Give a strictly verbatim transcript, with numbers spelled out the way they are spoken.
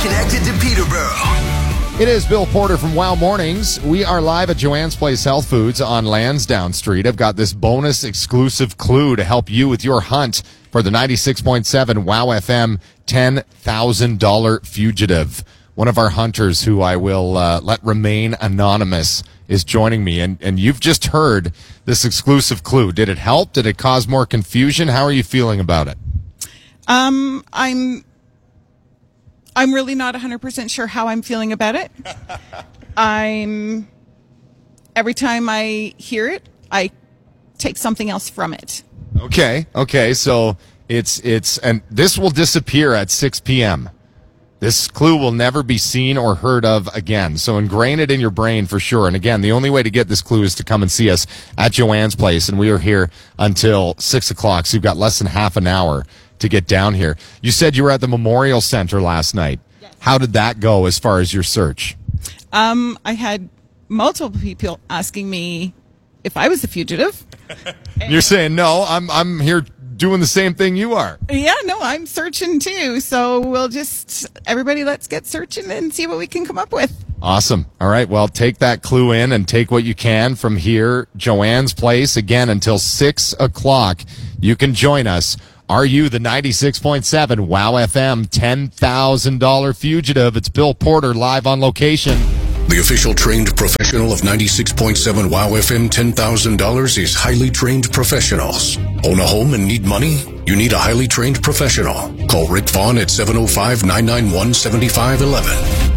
Connected to Peterborough. It is Bill Porter from Wow Mornings. We are live at Joanne's Place Health Foods on Lansdowne Street. I've got this bonus exclusive clue to help you with your hunt for the ninety-six point seven Wow F M ten thousand dollars fugitive. One of our hunters, who I will uh, let remain anonymous, is joining me. And, and you've just heard this exclusive clue. Did it help? Did it cause more confusion? How are you feeling about it? Um, I'm... I'm really not one hundred percent sure how I'm feeling about it. I'm, every time I hear it, I take something else from it. Okay, okay, so it's, it's, and this will disappear at six p.m. This clue will never be seen or heard of again. So ingrain it in your brain for sure. And again, the only way to get this clue is to come and see us at Joanne's Place. And we are here until six o'clock. So you've got less than half an hour to get down here. You said you were at the Memorial Center last night. Yes. How did that go as far as your search? Um, I had multiple people asking me if I was a fugitive. You're saying, no, I'm, I'm here doing the same thing you are. Yeah, no, I'm searching too. So we'll just, everybody, let's get searching and see what we can come up with. Awesome. All right. Well, take that clue in and take what you can from here. Joanne's Place, again, until six o'clock. You can join us. Are you the ninety-six point seven Wow F M ten thousand dollars fugitive? It's Bill Porter live on location. The official trained professional of ninety-six point seven Wow F M ten thousand dollars is highly trained professionals. Own a home and need money? You need a highly trained professional. Call Rick Vaughn at seven oh five, nine nine one, seven five one one.